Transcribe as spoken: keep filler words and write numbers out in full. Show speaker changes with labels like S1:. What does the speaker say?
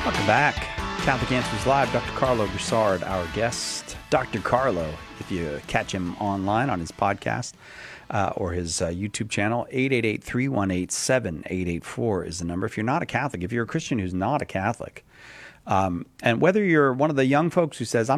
S1: Welcome back. Catholic Answers Live. Doctor Carlo Broussard, our guest. Doctor Carlo, if you catch him online on his podcast uh, or his uh, YouTube channel, eight eight eight, three one eight, seven eight eight four is the number. If you're not a Catholic, if you're a Christian who's not a Catholic, um, and whether you're one of the young folks who says, I'm